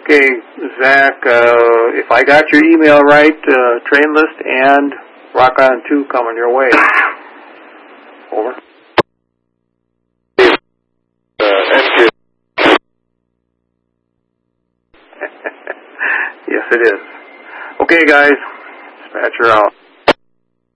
Okay, Zach, if I got your email right, train list and Rock On 2 coming your way. Over. Yes, it is. Okay, guys, dispatcher out.